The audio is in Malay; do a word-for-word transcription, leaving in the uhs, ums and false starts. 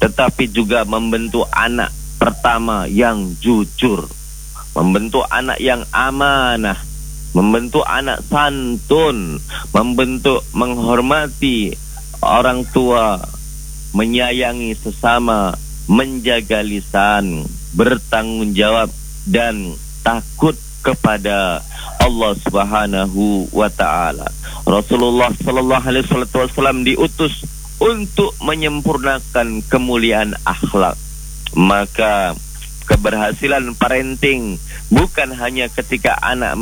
tetapi juga membentuk anak pertama yang jujur, membentuk anak yang amanah, membentuk anak santun, membentuk menghormati orang tua, menyayangi sesama, menjaga lisan, bertanggung jawab dan takut kepada Allah Subhanahu wa taala. Rasulullah sallallahu alaihi wasallam diutus untuk menyempurnakan kemuliaan akhlak. Maka keberhasilan parenting bukan hanya ketika anak